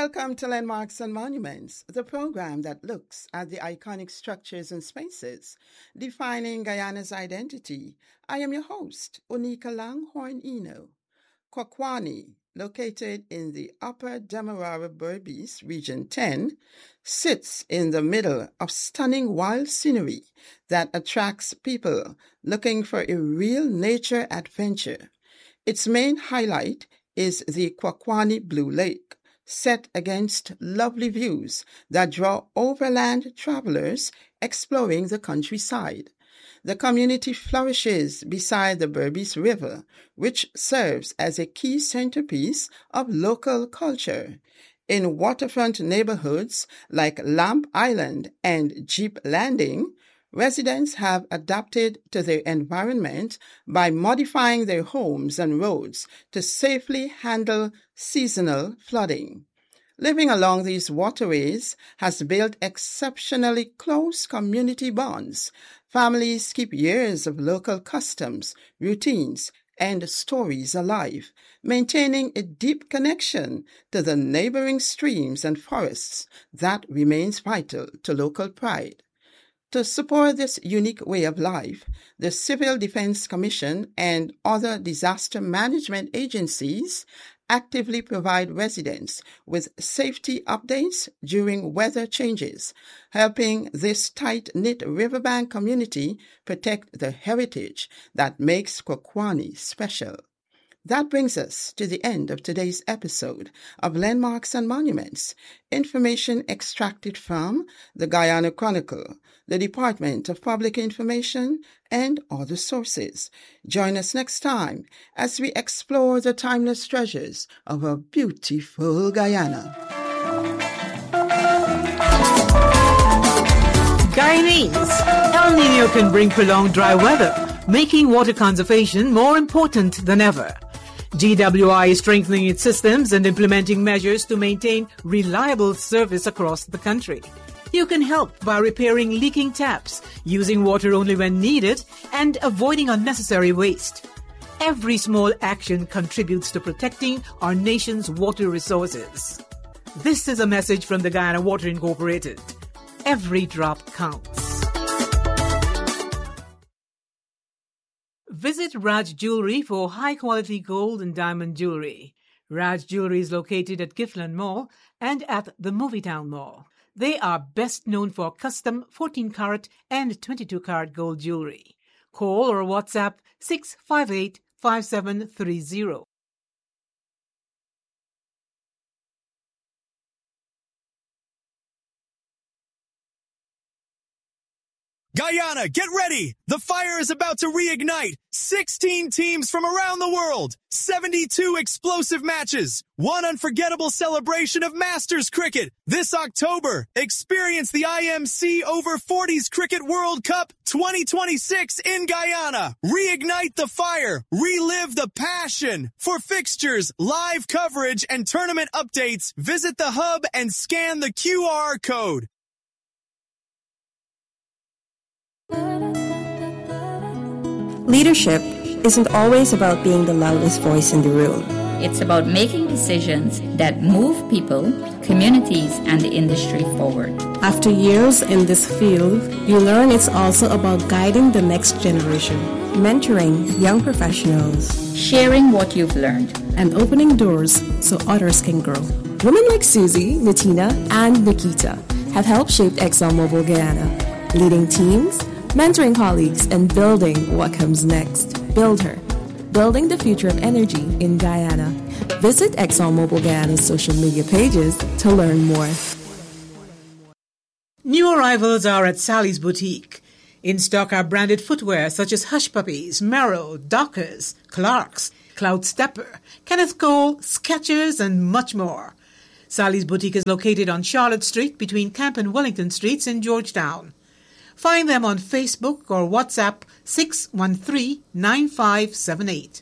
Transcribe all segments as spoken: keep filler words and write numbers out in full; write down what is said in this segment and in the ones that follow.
Welcome to Landmarks and Monuments, the program that looks at the iconic structures and spaces defining Guyana's identity. I am your host, Onika Langhorne Eno. Kwakwani, located in the Upper Demerara Berbice, Region ten, sits in the middle of stunning wild scenery that attracts people looking for a real nature adventure. Its main highlight is the Kwakwani Blue Lake, set against lovely views that draw overland travelers exploring the countryside. The community flourishes beside the Berbice River, which serves as a key centerpiece of local culture. In waterfront neighborhoods like Lamp Island and Jeep Landing, residents have adapted to their environment by modifying their homes and roads to safely handle seasonal flooding. Living along these waterways has built exceptionally close community bonds. Families keep years of local customs, routines, and stories alive, maintaining a deep connection to the neighboring streams and forests that remains vital to local pride. To support this unique way of life, the Civil Defense Commission and other disaster management agencies actively provide residents with safety updates during weather changes, helping this tight-knit riverbank community protect the heritage that makes Kwakwani special. That brings us to the end of today's episode of Landmarks and Monuments, information extracted from the Guyana Chronicle, the Department of Public Information, and other sources. Join us next time as we explore the timeless treasures of our beautiful Guyana. Guyanese, El Nino can bring prolonged dry weather, making water conservation more important than ever. G W I is strengthening its systems and implementing measures to maintain reliable service across the country. You can help by repairing leaking taps, using water only when needed, and avoiding unnecessary waste. Every small action contributes to protecting our nation's water resources. This is a message from the Guyana Water Incorporated. Every drop counts. Visit Raj Jewelry for high-quality gold and diamond jewelry. Raj Jewelry is located at Giffland Mall and at the Movietown Mall. They are best known for custom fourteen karat and twenty-two karat gold jewelry. Call or WhatsApp six five eight, five seven three zero. Guyana, get ready! The fire is about to reignite. sixteen teams from around the world. seventy-two explosive matches. One unforgettable celebration of Masters cricket. This October, experience the I M C Over forties Cricket World Cup twenty twenty-six in Guyana. Reignite the fire. Relive the passion. For fixtures, live coverage, and tournament updates, visit the hub and scan the Q R code. Leadership isn't always about being the loudest voice in the room. It's about making decisions that move people, communities, and the industry forward. After years in this field, you learn it's also about guiding the next generation, mentoring young professionals, sharing what you've learned, and opening doors so others can grow. Women like Susie, Natina, and Nikita have helped shape ExxonMobil Guyana, leading teams, mentoring colleagues, and building what comes next. Build her. Building the future of energy in Guyana. Visit ExxonMobil Guyana's social media pages to learn more. New arrivals are at Sally's Boutique. In stock are branded footwear such as Hush Puppies, Merrow, Dockers, Clarks, Cloud Stepper, Kenneth Cole, Skechers, and much more. Sally's Boutique is located on Charlotte Street between Camp and Wellington Streets in Georgetown. Find them on Facebook or WhatsApp six one three, nine five seven eight.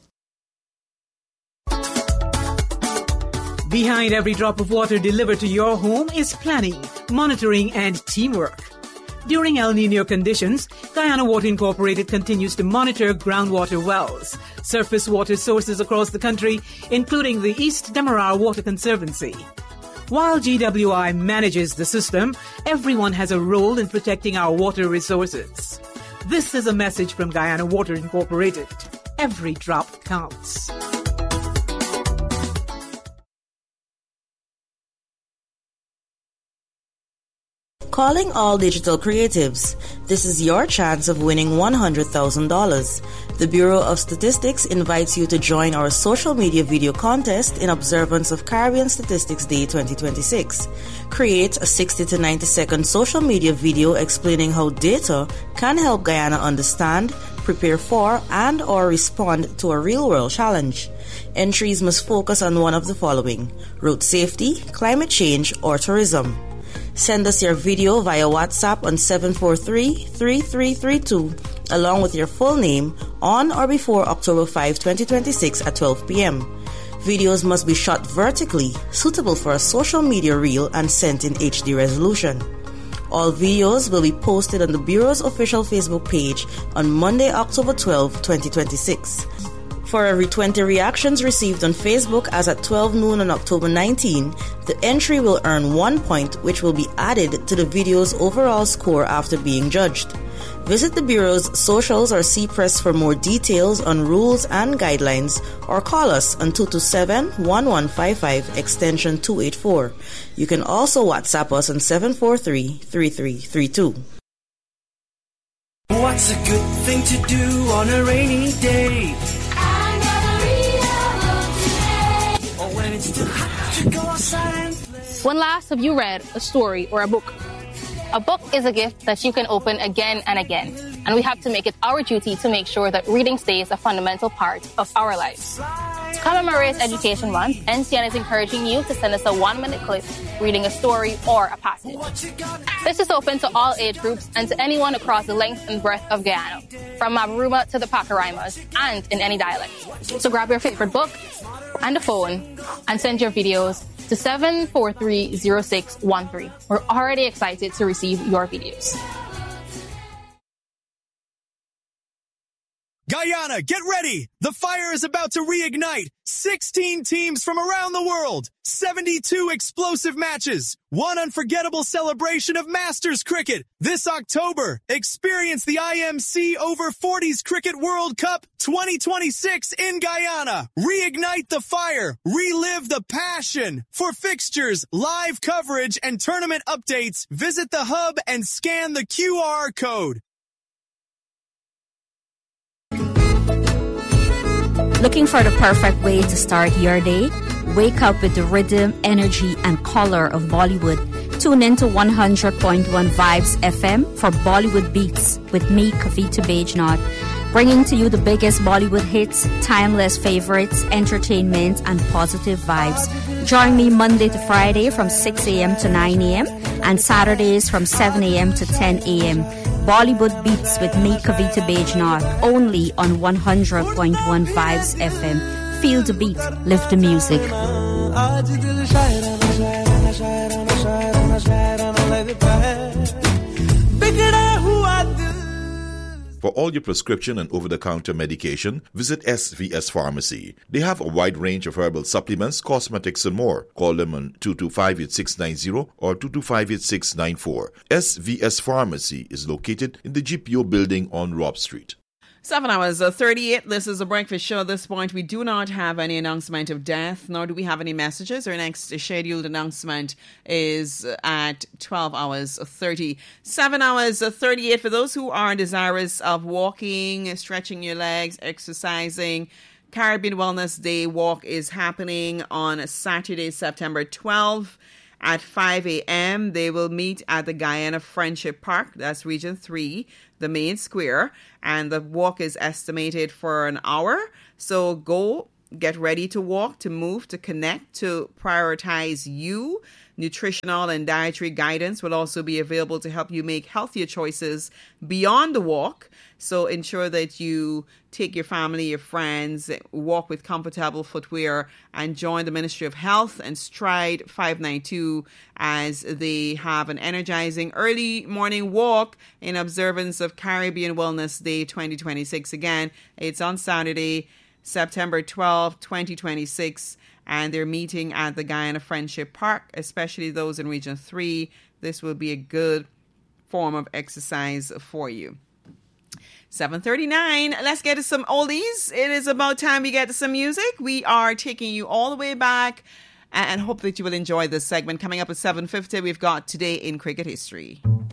Behind every drop of water delivered to your home is planning, monitoring, and teamwork. During El Nino conditions, Guyana Water Incorporated continues to monitor groundwater wells, surface water sources across the country, including the East Demerara Water Conservancy. While G W I manages the system, everyone has a role in protecting our water resources. This is a message from Guyana Water Incorporated. Every drop counts. Calling all digital creatives. This is your chance of winning one hundred thousand dollars. The Bureau of Statistics invites you to join our social media video contest in observance of Caribbean Statistics Day twenty twenty-six. Create a sixty to ninety second social media video explaining how data can help Guyana understand, prepare for, and or respond to a real-world challenge. Entries must focus on one of the following: road safety, climate change, or tourism. Send us your video via WhatsApp on seven four three, three three three two along with your full name on or before October fifth, twenty twenty-six at twelve p.m. Videos must be shot vertically, suitable for a social media reel, and sent in H D resolution. All videos will be posted on the Bureau's official Facebook page on Monday, October twelfth, twenty twenty-six. For every twenty reactions received on Facebook as at twelve noon on October nineteenth, the entry will earn one point, which will be added to the video's overall score after being judged. Visit the Bureau's socials or see press for more details on rules and guidelines, or call us on two two seven, one one five five extension two eighty-four. You can also WhatsApp us on seven four three, three three three two. What's a good thing to do on a rainy day? When last have you read a story or a book? A book is a gift that you can open again and again, and we have to make it our duty to make sure that reading stays a fundamental part of our lives. To commemorate Education Month, N C N is encouraging you to send us a one-minute clip reading a story or a passage. This is open to all age groups and to anyone across the length and breadth of Guyana, from Mabaruma to the Pacaraimas, and in any dialect. So grab your favorite book and a phone and send your videos to seven four three zero six one three. We're already excited to receive your videos. Guyana, get ready! The fire is about to reignite. sixteen teams from around the world. seventy-two explosive matches. One unforgettable celebration of Masters cricket. This October, experience the I M C Over forties Cricket World Cup twenty twenty-six in Guyana. Reignite the fire. Relive the passion. For fixtures, live coverage, and tournament updates, visit the hub and scan the Q R code. Looking for the perfect way to start your day? Wake up with the rhythm, energy, and color of Bollywood. Tune in to one hundred point one Vibes F M for Bollywood Beats with me, Kavita Bajnath, bringing to you the biggest Bollywood hits, timeless favorites, entertainment, and positive vibes. Join me Monday to Friday from six a.m. to nine a.m. and Saturdays from seven a.m. to ten a.m. Bollywood Beats with me, Kavita Bajnath, only on one hundred point one Vibes F M. Feel the beat, live the music. For all your prescription and over-the-counter medication, visit S V S Pharmacy. They have a wide range of herbal supplements, cosmetics, and more. Call them on two two five, eight six nine zero or two two five, eight six nine four. S V S Pharmacy is located in the G P O building on Robb Street. Seven hours uh, thirty-eight. This is a breakfast show. At this point, we do not have any announcement of death, nor do we have any messages. Our next scheduled announcement is at twelve hours thirty. Seven hours thirty-eight. For those who are desirous of walking, stretching your legs, exercising, Caribbean Wellness Day walk is happening on Saturday, September twelfth. At five a.m., they will meet at the Guyana Friendship Park, that's Region three, the main square, and the walk is estimated for an hour. So go, get ready to walk, to move, to connect, to prioritize you. Nutritional and dietary guidance will also be available to help you make healthier choices beyond the walk. So ensure that you take your family, your friends, walk with comfortable footwear, and join the Ministry of Health and Stride five ninety-two as they have an energizing early morning walk in observance of Caribbean Wellness Day twenty twenty-six. Again, it's on Saturday, September twelfth, twenty twenty-six, and they're meeting at the Guyana Friendship Park, especially those in Region three. This will be a good form of exercise for you. seven thirty-nine, let's get to some oldies. It is about time we get to some music. We are taking you all the way back and hope that you will enjoy this segment. Coming up at seven fifty, we've got Today in Cricket History.